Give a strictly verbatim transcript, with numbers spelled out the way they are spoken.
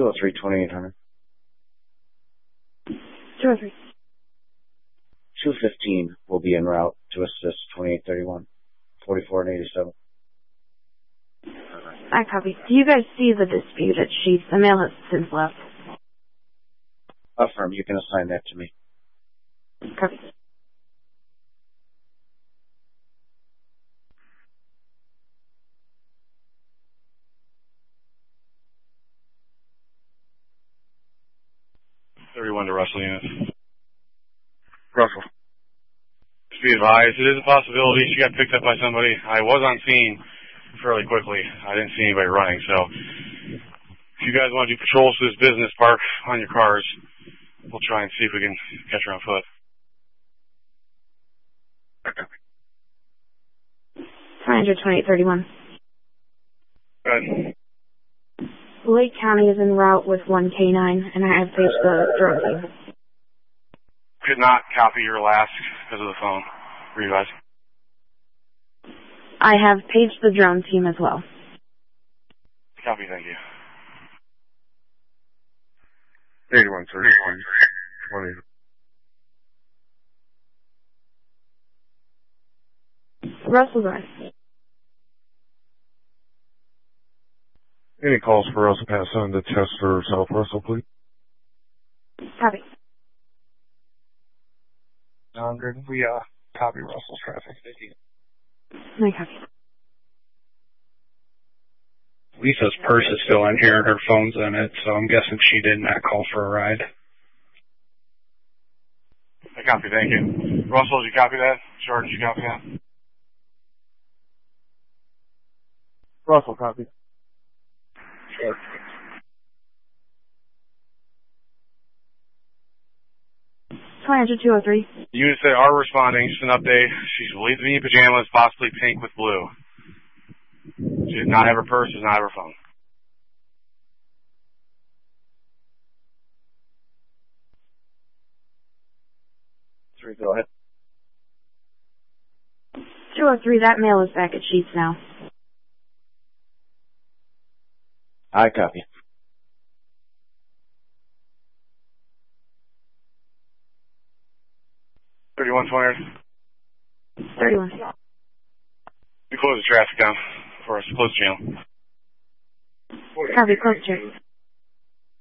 two oh three, twenty-eight hundred. two oh three. two fifteen will be en route to assist twenty-eight thirty-one, forty-four and eighty-seven. I copy. Do you guys see the dispute at Sheets? The mail has since left. Affirm, you can assign that to me. Copy. thirty-one to Russell units. Russell. Just be advised, it is a possibility she got picked up by somebody. I was on scene fairly quickly. I didn't see anybody running, so if you guys want to do patrols to this business park on your cars, we'll try and see if we can catch her on foot. three hundred, twenty-eight thirty-one. Good. Lake County is en route with one K nine, and I have paged the drone team. Could not copy your last because of the phone. Revise. I have paged the drone team as well. Copy, thank you. eighty-one thirty-one, twenty. Russell Drive. Any calls for us to pass on to Chester South Russell, please? Copy. one hundred, we uh, copy Russell's traffic. I copy. Lisa's purse is still in here and her phone's in it, so I'm guessing she did not call for a ride. I copy, thank you. Russell, did you copy that? George, did you copy that? Russell, copy. Sure. two hundred, two oh three. Units that are responding, just an update. She's believed to be in pajamas, possibly pink with blue. She does not have her purse, does not have her phone. Three, go ahead. two oh three, that mail is back at Sheets now. I copy. thirty-one twenty. thirty-one. You close the traffic down for us. Close the channel. Copy, close check.